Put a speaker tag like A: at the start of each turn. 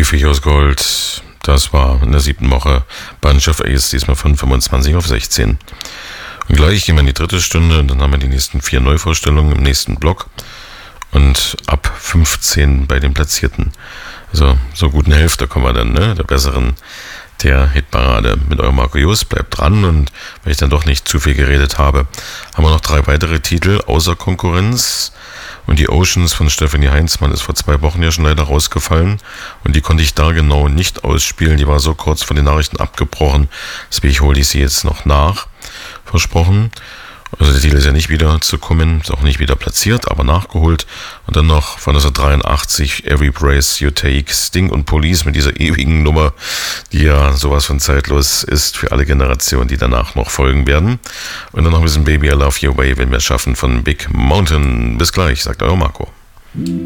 A: für Heroes Gold, das war in der 7. Woche Bunch of Ace, diesmal von 25 auf 16. Und gleich gehen wir in die 3. Stunde und dann haben wir die nächsten 4 Neuvorstellungen im nächsten Block und ab 15 bei den Platzierten. Also so guten Hälfte kommen wir dann, ne, der besseren der Hitparade. Mit eurem Marco Just, bleibt dran, und weil ich dann doch nicht zu viel geredet habe, haben wir noch 3 weitere Titel außer Konkurrenz. Und die Oceans von Stefanie Heinzmann ist vor 2 Wochen ja schon leider rausgefallen. Und die konnte ich da genau nicht ausspielen. Die war so kurz vor den Nachrichten abgebrochen. Deswegen hole ich sie jetzt noch nach. Versprochen. Also der Titel ist ja nicht wieder zu kommen, ist auch nicht wieder platziert, aber nachgeholt. Und dann noch von 1983 Every Breath You Take, Sting und Police mit dieser ewigen Nummer, die ja sowas von zeitlos ist für alle Generationen, die danach noch folgen werden. Und dann noch ein bisschen Baby I Love Your Way, wenn wir es schaffen, von Big Mountain. Bis gleich, sagt euer Marco.